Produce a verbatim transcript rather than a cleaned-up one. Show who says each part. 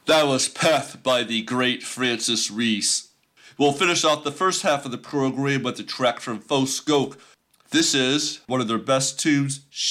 Speaker 1: That was Path by the great Francis Reese. We'll finish off the first half of the program with a track from Faux Skoke. This is one of their best tunes,